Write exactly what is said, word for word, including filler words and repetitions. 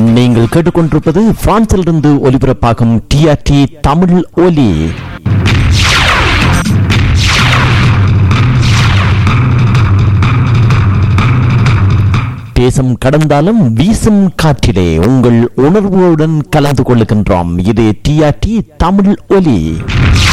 நீங்கள் கேட்டுக்கொண்டிருப்பது பிரான்சிலிருந்து ஒலிபரப்பாகும் டிஆர்டி தமிழ் ஒலி. தேசம் கடந்தாலும் வீசும் காற்றிலே உங்கள் உணர்வுடன் கலந்து கொள்ளுகின்றோம். இது டிஆர்டி தமிழ் ஒலி.